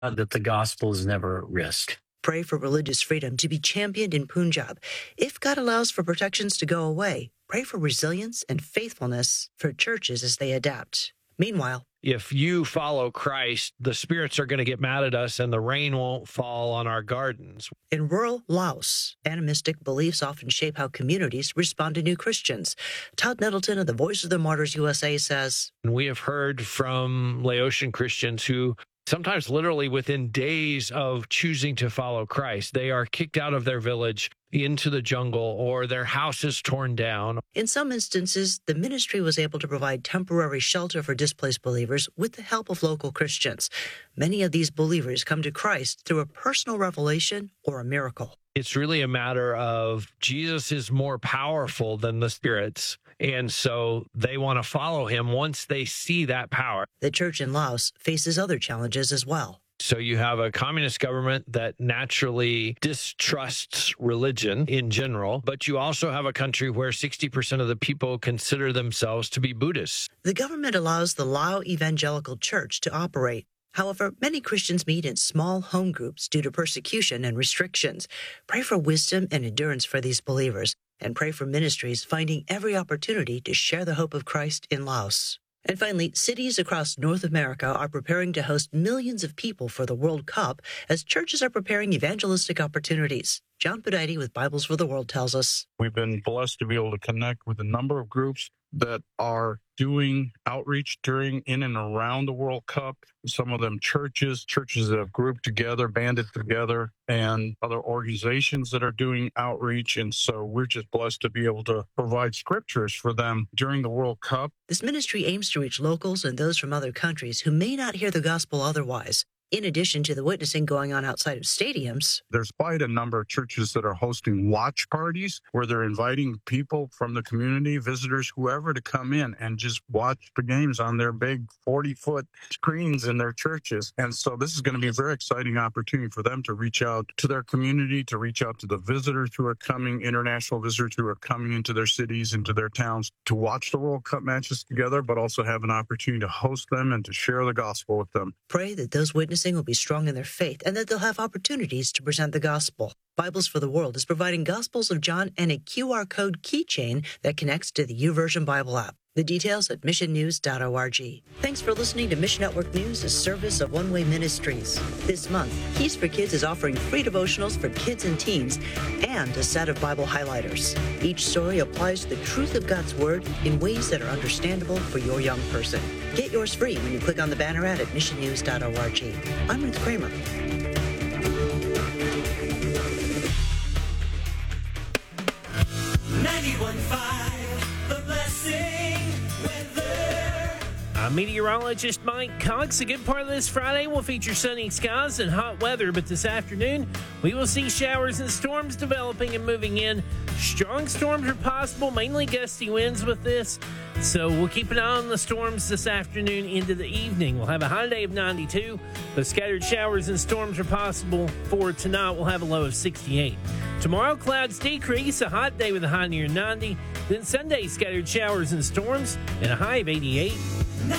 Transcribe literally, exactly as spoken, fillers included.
uh, that the gospel is never at risk. Pray for religious freedom to be championed in Punjab. If God allows for protections to go away, pray for resilience and faithfulness for churches as they adapt. Meanwhile, if you follow Christ, the spirits are going to get mad at us and the rain won't fall on our gardens. In rural Laos, animistic beliefs often shape how communities respond to new Christians. Todd Nettleton of the Voice of the Martyrs U S A says, And we have heard from Laotian Christians who sometimes literally within days of choosing to follow Christ, they are kicked out of their village into the jungle or their house is torn down. In some instances, the ministry was able to provide temporary shelter for displaced believers with the help of local Christians. Many of these believers come to Christ through a personal revelation or a miracle. It's really a matter of Jesus is more powerful than the spirits. And so they want to follow him once they see that power. The church in Laos faces other challenges as well. So you have a communist government that naturally distrusts religion in general, but you also have a country where sixty percent of the people consider themselves to be Buddhists. The government allows the Lao Evangelical Church to operate. However, many Christians meet in small home groups due to persecution and restrictions. Pray for wisdom and endurance for these believers, and pray for ministries finding every opportunity to share the hope of Christ in Laos. And finally, cities across North America are preparing to host millions of people for the World Cup as churches are preparing evangelistic opportunities. John Podide with Bibles for the World tells us. We've been blessed to be able to connect with a number of groups that are doing outreach during, in and around the World Cup. Some of them churches, churches that have grouped together, banded together, and other organizations that are doing outreach. And so we're just blessed to be able to provide scriptures for them during the World Cup. This ministry aims to reach locals and those from other countries who may not hear the gospel otherwise. In addition to the witnessing going on outside of stadiums, there's quite a number of churches that are hosting watch parties where they're inviting people from the community, visitors, whoever, to come in and just watch the games on their big forty-foot screens in their churches. And so this is going to be a very exciting opportunity for them to reach out to their community, to reach out to the visitors who are coming, international visitors who are coming into their cities, into their towns, to watch the World Cup matches together, but also have an opportunity to host them and to share the gospel with them. Pray that those witnesses will be strong in their faith and that they'll have opportunities to present the gospel. Bibles for the World is providing Gospels of John and a Q R code keychain that connects to the YouVersion Bible app. The details at mission news dot org. Thanks for listening to Mission Network News, a service of One Way Ministries. This month, Keys for Kids is offering free devotionals for kids and teens and a set of Bible highlighters. Each story applies the truth of God's Word in ways that are understandable for your young person. Get yours free when you click on the banner ad at mission news dot org. I'm Ruth Kramer. ninety-one point five, The Blessing Weather. I'm meteorologist Mike Cox. A good part of this Friday will feature sunny skies and hot weather, but this afternoon we will see showers and storms developing and moving in. Strong storms are possible, mainly gusty winds with this, so we'll keep an eye on the storms this afternoon into the evening. We'll have a high day of ninety-two, but scattered showers and storms are possible for tonight. We'll have a low of sixty-eight. Tomorrow, clouds decrease, a hot day with a high near ninety. Then Sunday, scattered showers and storms, and a high of eighty-eight.